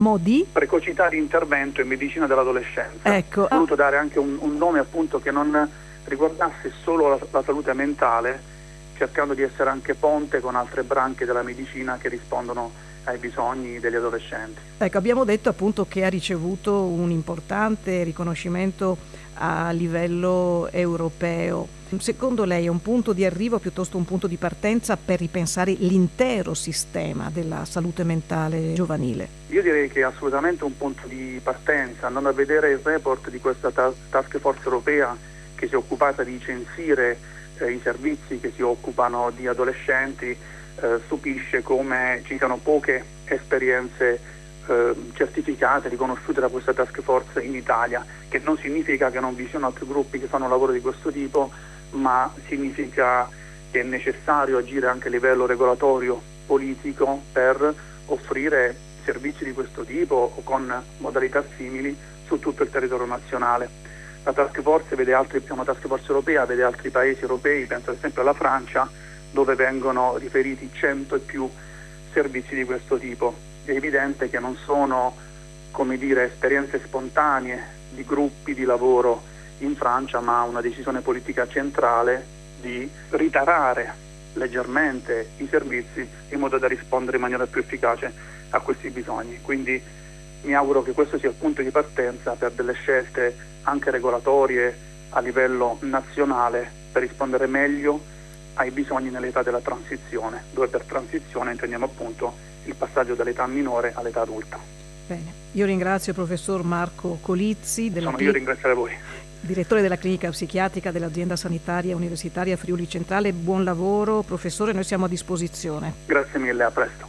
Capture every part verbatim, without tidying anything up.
Modi? Precocità di intervento in medicina dell'adolescenza. Ecco. Ho voluto dare anche un, un nome appunto che non riguardasse solo la, la salute mentale, cercando di essere anche ponte con altre branche della medicina che rispondono ai bisogni degli adolescenti. Ecco, abbiamo detto appunto che ha ricevuto un importante riconoscimento a livello europeo. Secondo lei è un punto di arrivo piuttosto un punto di partenza per ripensare l'intero sistema della salute mentale giovanile? Io direi che è assolutamente un punto di partenza. Andando a vedere il report di questa task force europea che si è occupata di censire eh, i servizi che si occupano di adolescenti, eh, stupisce come ci siano poche esperienze eh, certificate, riconosciute da questa task force in Italia, che non significa che non vi siano altri gruppi che fanno un lavoro di questo tipo, ma significa che è necessario agire anche a livello regolatorio, politico, per offrire servizi di questo tipo o con modalità simili su tutto il territorio nazionale. La task force vede altri, è una task force europea, vede altri paesi europei, penso ad esempio alla Francia, dove vengono riferiti cento e più servizi di questo tipo. È evidente che non sono, come dire, esperienze spontanee di gruppi di lavoro in Francia, ma una decisione politica centrale di ritarare leggermente i servizi in modo da rispondere in maniera più efficace a questi bisogni. Quindi mi auguro che questo sia il punto di partenza per delle scelte anche regolatorie a livello nazionale per rispondere meglio ai bisogni nell'età della transizione, dove per transizione intendiamo appunto il passaggio dall'età minore all'età adulta. Bene, io ringrazio il professor Marco Colizzi, della Sono io a ringraziare voi. direttore della clinica psichiatrica dell'azienda sanitaria universitaria Friuli Centrale. Buon lavoro, professore, noi siamo a disposizione. Grazie mille, a presto.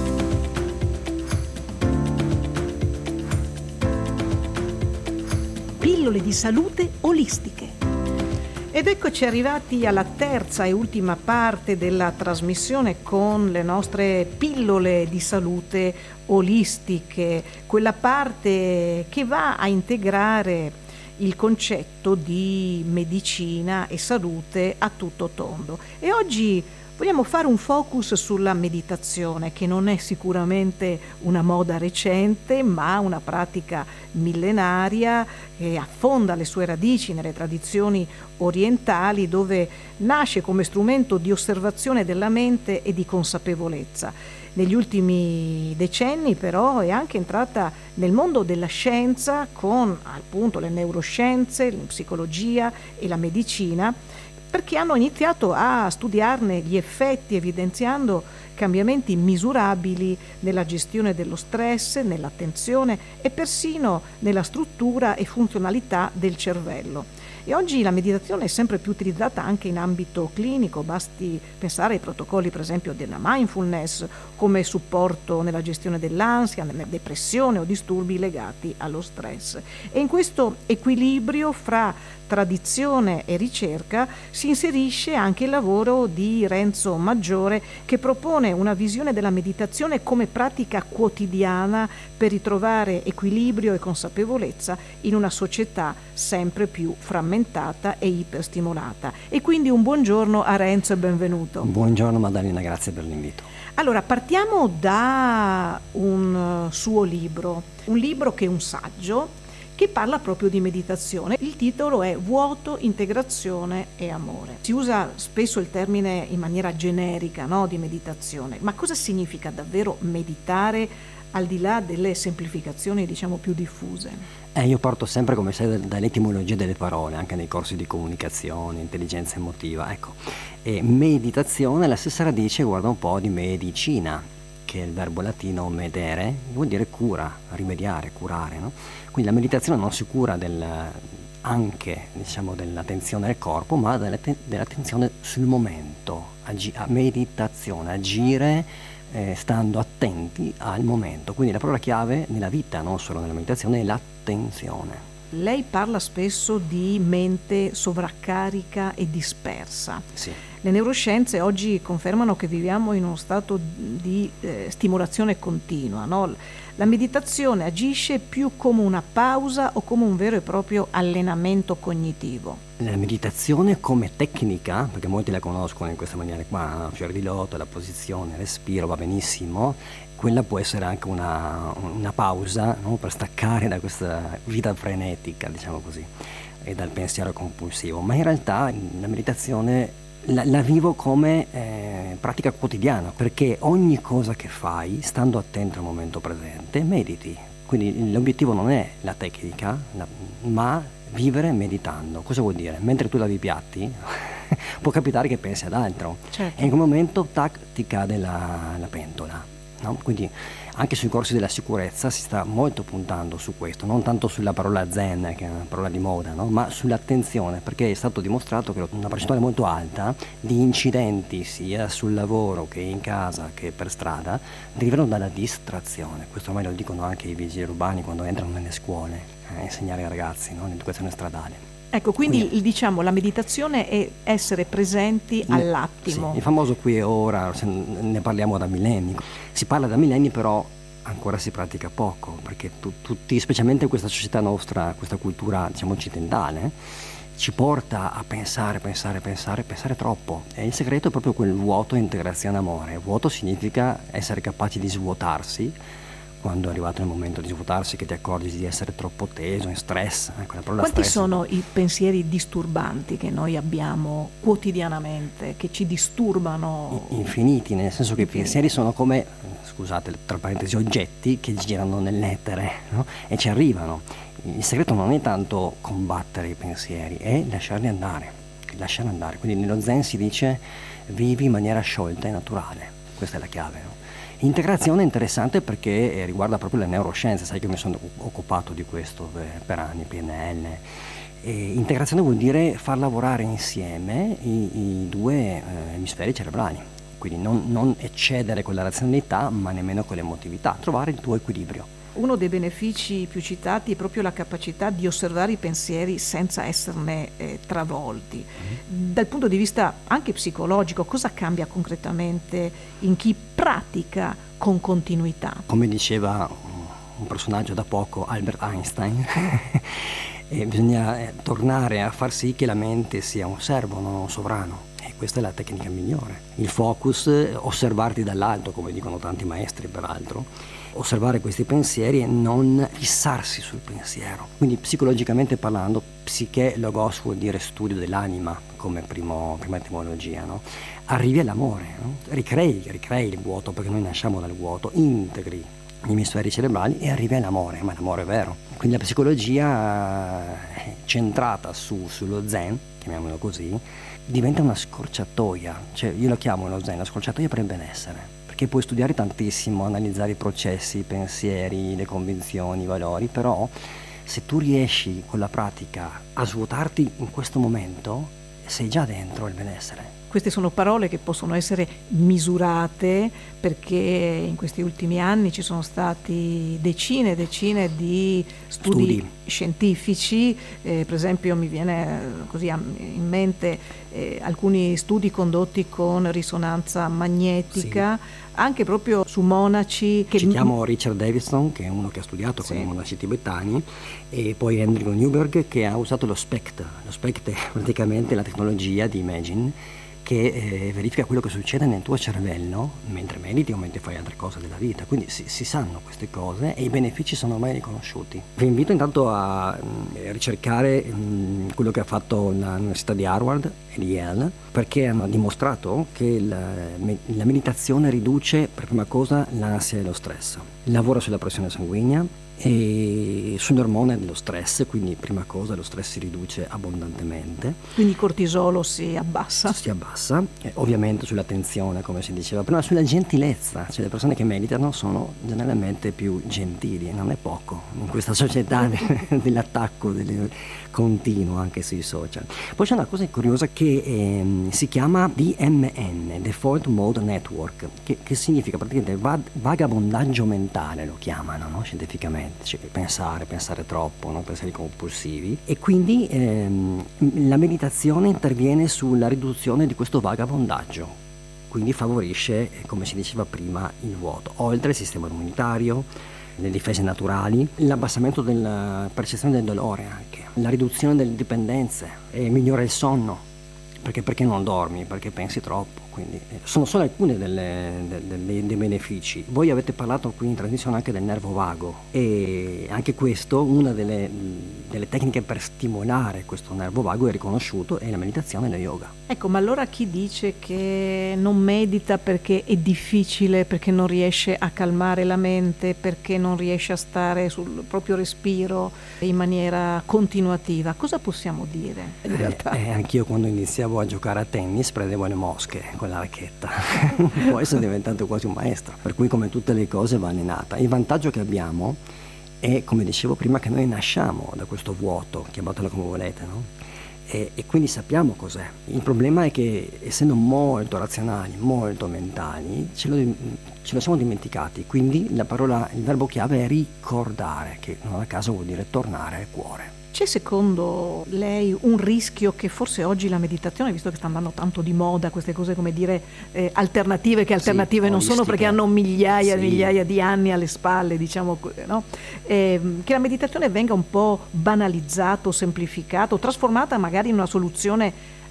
Pillole di salute olistiche. Ed eccoci arrivati alla terza e ultima parte della trasmissione con le nostre pillole di salute olistiche, quella parte che va a integrare il concetto di medicina e salute a tutto tondo. E oggi vogliamo fare un focus sulla meditazione, che non è sicuramente una moda recente, ma una pratica millenaria che affonda le sue radici nelle tradizioni orientali, dove nasce come strumento di osservazione della mente e di consapevolezza. Negli ultimi decenni però è anche entrata nel mondo della scienza con appunto le neuroscienze, la psicologia e la medicina, perché hanno iniziato a studiarne gli effetti, evidenziando cambiamenti misurabili nella gestione dello stress, nell'attenzione e persino nella struttura e funzionalità del cervello. E oggi la meditazione è sempre più utilizzata anche in ambito clinico, basti pensare ai protocolli per esempio della mindfulness come supporto nella gestione dell'ansia, nella depressione o disturbi legati allo stress. E in questo equilibrio fra tradizione e ricerca si inserisce anche il lavoro di Renzo Maggiore, che propone una visione della meditazione come pratica quotidiana per ritrovare equilibrio e consapevolezza in una società sempre più frammentata e iperstimolata. E quindi un buongiorno a Renzo e benvenuto. Buongiorno Maddalena, grazie per l'invito. Allora, partiamo da un suo libro, un libro che è un saggio che parla proprio di meditazione. Il titolo è Vuoto, integrazione e amore. Si usa spesso il termine in maniera generica, no, di meditazione, ma cosa significa davvero meditare al di là delle semplificazioni diciamo più diffuse? Eh, io parto sempre, come sai, dall'etimologia delle parole, anche nei corsi di comunicazione, intelligenza emotiva, ecco. E meditazione, la stessa radice, guarda un po' di medicina, che è il verbo latino medere, vuol dire cura, rimediare, curare, no? Quindi la meditazione non si cura del, anche diciamo, dell'attenzione del corpo, ma dell'attenzione sul momento, Agi- meditazione, agire eh, stando attenti al momento. Quindi la parola chiave nella vita, non solo nella meditazione, è l'attenzione. Lei parla spesso di mente sovraccarica e dispersa. Sì. Le neuroscienze oggi confermano che viviamo in uno stato di eh, stimolazione continua, no? La meditazione agisce più come una pausa o come un vero e proprio allenamento cognitivo? La meditazione come tecnica, perché molti la conoscono in questa maniera qua, fiore di loto, la posizione, il respiro, va benissimo, quella può essere anche una, una pausa, no? Per staccare da questa vita frenetica, diciamo così, e dal pensiero compulsivo, ma in realtà la meditazione la, la vivo come eh, pratica quotidiana, perché ogni cosa che fai, stando attento al momento presente, mediti. Quindi l'obiettivo non è la tecnica, la, ma vivere meditando. Cosa vuol dire? Mentre tu lavi i piatti può capitare che pensi ad altro, certo. E in quel momento tac, ti cade la, la pentola, no? Quindi anche sui corsi della sicurezza si sta molto puntando su questo, non tanto sulla parola zen, che è una parola di moda, no? Ma sull'attenzione, perché è stato dimostrato che una percentuale molto alta di incidenti sia sul lavoro che in casa che per strada derivano dalla distrazione. Questo ormai lo dicono anche i vigili urbani quando entrano nelle scuole a insegnare ai ragazzi, no? L'educazione stradale. Ecco, quindi, Quindi diciamo la meditazione è essere presenti Ne- all'attimo. Sì, il famoso qui e ora, se ne parliamo da millenni. Si parla da millenni, però ancora si pratica poco, perché tu- tutti, specialmente questa società nostra, questa cultura diciamo occidentale, ci porta a pensare, pensare, pensare, pensare troppo. E il segreto è proprio quel vuoto integrazione amore. Vuoto significa essere capaci di svuotarsi. Quando è arrivato il momento di svuotarsi, che ti accorgi di essere troppo teso, in stress, ecco, la parola Quanti stress. sono i pensieri disturbanti che noi abbiamo quotidianamente, che ci disturbano? Infiniti, nel senso che i Infiniti. pensieri sono come, scusate, tra parentesi, oggetti che girano nell'etere, no? E ci arrivano. Il segreto non è tanto combattere i pensieri, è lasciarli andare, lasciarli andare. Quindi nello Zen si dice vivi in maniera sciolta e naturale, questa è la chiave, no? Integrazione è interessante perché eh, riguarda proprio le neuroscienze, sai che mi sono occupato di questo eh, per anni, P N L. E integrazione vuol dire far lavorare insieme i, i due eh, emisferi cerebrali, quindi non, non eccedere con la razionalità ma nemmeno con l'emotività, trovare il tuo equilibrio. Uno dei benefici più citati è proprio la capacità di osservare i pensieri senza esserne eh, travolti. Dal punto di vista anche psicologico, cosa cambia concretamente in chi pratica con continuità? Come diceva un personaggio da poco, Albert Einstein, e bisogna eh, tornare a far sì che la mente sia un servo, non un sovrano. E questa è la tecnica migliore. Il focus, eh, osservarti dall'alto, come dicono tanti maestri peraltro, osservare questi pensieri e non fissarsi sul pensiero. Quindi psicologicamente parlando, psiche logos vuol dire studio dell'anima come primo, prima etimologia, no? Arrivi all'amore, no? Ricrei, ricrei il vuoto, perché noi nasciamo dal vuoto, integri gli emisferi cerebrali e arrivi all'amore, ma l'amore è vero. Quindi la psicologia eh, centrata su, sullo zen, chiamiamolo così, diventa una scorciatoia, cioè io lo chiamo lo zen, la scorciatoia per il benessere. Perché puoi studiare tantissimo, analizzare i processi, i pensieri, le convinzioni, i valori, però se tu riesci con la pratica a svuotarti in questo momento, sei già dentro il benessere. Queste sono parole che possono essere misurate perché in questi ultimi anni ci sono stati decine e decine di studi, Studi. scientifici, eh, per esempio mi viene eh, così a- in mente eh, alcuni studi condotti con risonanza magnetica, anche proprio su monaci che Citiamo Richard Davidson, che è uno che ha studiato Sì. con i monaci tibetani, e poi Andrew Newberg, che ha usato lo SPECT. Lo SPECT è praticamente la tecnologia di Imagine, che eh, verifica quello che succede nel tuo cervello mentre mediti o mentre fai altre cose della vita. Quindi si, si sanno queste cose e i benefici sono ormai riconosciuti. Vi invito intanto a mm, ricercare mm, quello che ha fatto l'Università di Harvard e di Yale, perché hanno dimostrato che la, me- la meditazione riduce per prima cosa l'ansia e lo stress, lavora sulla pressione sanguigna e sull'ormone dello stress, quindi prima cosa lo stress si riduce abbondantemente, quindi il cortisolo si abbassa. si abbassa, e ovviamente sulla tensione, come si diceva prima, sulla gentilezza, cioè le persone che meditano sono generalmente più gentili, non è poco in questa società dell'attacco del continuo anche sui social. Poi c'è una cosa curiosa che ehm, si chiama D M N, Default Mode Network, che, che significa praticamente va- vagabondaggio mentale, lo chiamano, no? Scientificamente. esattamente, cioè pensare, pensare troppo, no? Pensieri compulsivi, e quindi ehm, la meditazione interviene sulla riduzione di questo vagabondaggio, quindi favorisce, come si diceva prima, il vuoto, oltre al sistema immunitario, le difese naturali, l'abbassamento della percezione del dolore anche, la riduzione delle dipendenze e migliora il sonno, perché perché non dormi? Perché pensi troppo. Quindi eh, sono solo alcuni delle, de- de- dei, dei benefici. Voi avete parlato qui in trasmissione anche del nervo vago, e anche questo, una delle, delle tecniche per stimolare questo nervo vago è riconosciuto, è la meditazione e lo yoga. Ecco, ma allora chi dice che non medita perché è difficile, perché non riesce a calmare la mente, perché non riesce a stare sul proprio respiro in maniera continuativa, cosa possiamo dire in realtà? Eh, eh, anch'io quando iniziavo a giocare a tennis prendevo le mosche con la racchetta, poi sono diventato quasi un maestro, per cui come tutte le cose va allenata. Il vantaggio che abbiamo è, come dicevo prima, che noi nasciamo da questo vuoto, chiamatelo come volete, no? E, e quindi sappiamo cos'è. Il problema è che, essendo molto razionali, molto mentali, ce lo, ce lo siamo dimenticati. Quindi la parola, il verbo chiave è ricordare, che non a caso vuol dire tornare al cuore. C'è secondo lei un rischio che forse oggi la meditazione, visto che sta andando tanto di moda queste cose, come dire, eh, alternative, che alternative Sì, non sono perché hanno migliaia e Sì. migliaia di anni alle spalle, diciamo, no? Eh, che la meditazione venga un po' banalizzata, semplificata, o trasformata magari in una soluzione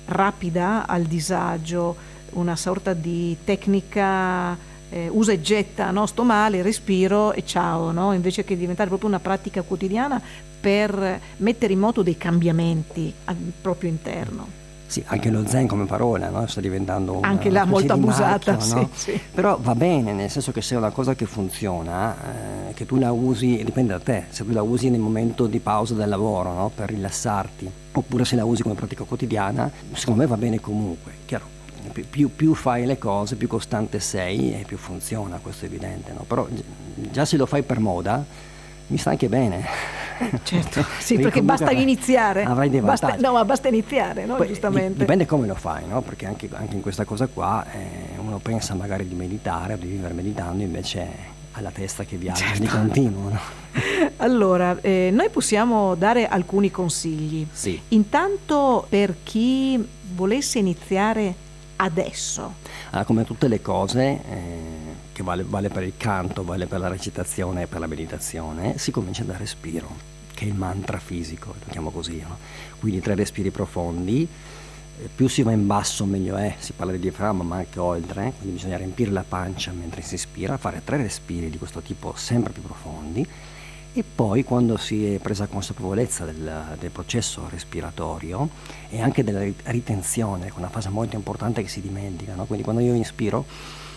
rapida al disagio, una sorta di tecnica eh, usa e getta, no? Sto male, respiro e ciao, no? Invece che diventare proprio una pratica quotidiana per mettere in moto dei cambiamenti al proprio interno. Sì, anche lo zen come parola, no? Sta diventando una, anche là una molto specie di abusata, marchio, no? sì, sì. Però va bene, nel senso che se è una cosa che funziona, eh, che tu la usi, dipende da te, se tu la usi nel momento di pausa del lavoro, no? Per rilassarti, oppure se la usi come pratica quotidiana, secondo me va bene comunque. Chiaro, più, più fai le cose, più costante sei e più funziona, questo è evidente, no? Però già se lo fai per moda, mi sta anche bene. Certo, sì, perché basta iniziare. Avrai dei basta, vantaggi. no, ma basta iniziare, no? Poi, Giustamente. Dipende come lo fai, no? Perché anche, anche in questa cosa qua eh, uno pensa magari di meditare o di vivere meditando, invece ha la testa che viaggia Certo. di continuo, no? Allora, eh, noi possiamo dare alcuni consigli. Sì. Intanto, per chi volesse iniziare adesso. Allora, come tutte le cose, eh, che vale, vale per il canto, vale per la recitazione e per la meditazione, si comincia dal respiro, che è il mantra fisico, lo chiamo così, no? Quindi tre respiri profondi, eh, più si va in basso meglio è, si parla di diaframma ma anche oltre, quindi bisogna riempire la pancia mentre si ispira, fare tre respiri di questo tipo sempre più profondi, e poi quando si è presa consapevolezza del, del processo respiratorio e anche della ritenzione, che è una fase molto importante che si dimentica, no? Quindi quando io inspiro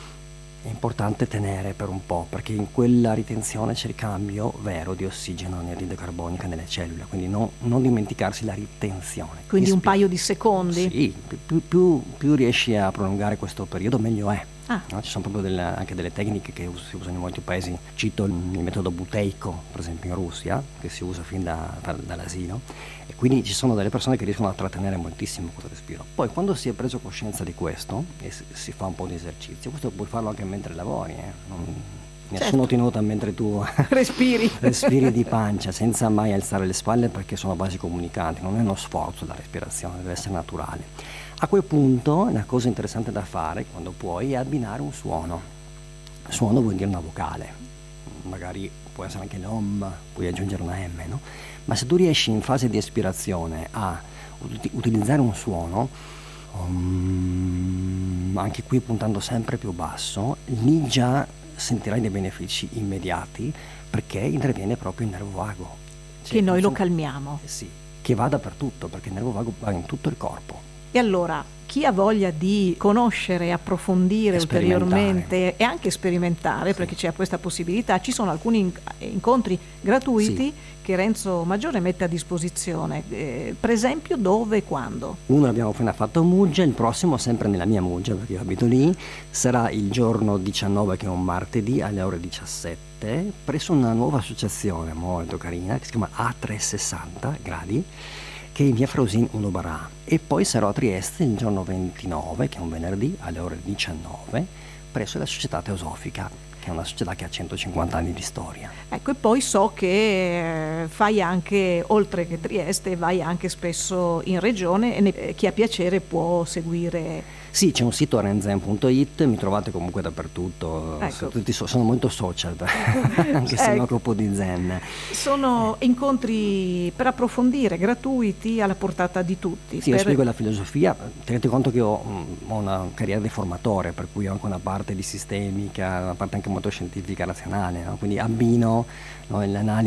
è importante tenere per un po', perché in quella ritenzione c'è il cambio vero di ossigeno e anidride carbonica nelle cellule, quindi no, non dimenticarsi la ritenzione. Quindi un Ispira. paio di secondi? Sì, più, più, più riesci a prolungare questo periodo meglio è. Ah. No? Ci sono proprio delle, anche delle tecniche che us- si usano in molti paesi. Cito il, il metodo buteico, per esempio in Russia, che si usa fin da, da, dall'asilo, e quindi ci sono delle persone che riescono a trattenere moltissimo questo respiro. Poi quando si è preso coscienza di questo e si, si fa un po' di esercizio, questo puoi farlo anche mentre lavori, eh? non, nessuno Certo. ti nota mentre tu Respiri. respiri di pancia, senza mai alzare le spalle, perché sono basi comunicanti, non è uno sforzo la respirazione, deve essere naturale. A quel punto la cosa interessante da fare, quando puoi, è abbinare un suono. Suono vuol dire una vocale, magari può essere anche l'om, puoi aggiungere una M, no? Ma se tu riesci in fase di espirazione a ut- utilizzare un suono, um, anche qui puntando sempre più basso, lì già sentirai dei benefici immediati, perché interviene proprio il nervo vago. Che noi lo calmiamo. Eh sì, che va dappertutto, perché il nervo vago va in tutto il corpo. E allora, chi ha voglia di conoscere, approfondire ulteriormente e anche sperimentare, Sì. perché c'è questa possibilità, ci sono alcuni in- incontri gratuiti Sì. che Renzo Maggiore mette a disposizione. Eh, per esempio, dove e quando? Uno l'abbiamo appena fatto a Muggia, il prossimo sempre nella mia Muggia, perché io abito lì, sarà il giorno diciannove, che è un martedì, alle ore diciassette, presso una nuova associazione molto carina che si chiama A trecentosessanta gradi, che è in via Frausin uno barà. E poi sarò a Trieste il giorno ventinove, che è un venerdì, alle ore diciannove, presso la Società Teosofica, che è una società che ha centocinquanta anni di storia. Ecco, e poi so che eh, fai anche, oltre che Trieste, vai anche spesso in regione e ne- eh, chi ha piacere può seguire. Sì, c'è un sito renzen punto it, mi trovate comunque dappertutto, Ecco. so- tutti so- sono molto social, anche se mi Ecco. occupo di Zen. Sono incontri per approfondire, gratuiti, alla portata di tutti. Sì, io per- spiego la filosofia, tenete conto che ho, mm, ho una carriera di formatore, per cui ho anche una parte di sistemica, una parte anche molto scientifica, razionale, no? Quindi abbino, no, l'analisi